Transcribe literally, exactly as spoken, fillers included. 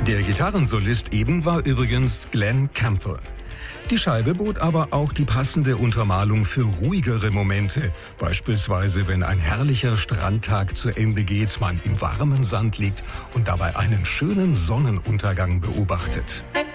Der Gitarrensolist eben war übrigens Glen Campbell. Die Scheibe bot aber auch die passende Untermalung für ruhigere Momente, beispielsweise wenn ein herrlicher Strandtag zu Ende geht, man im warmen Sand liegt und dabei einen schönen Sonnenuntergang beobachtet.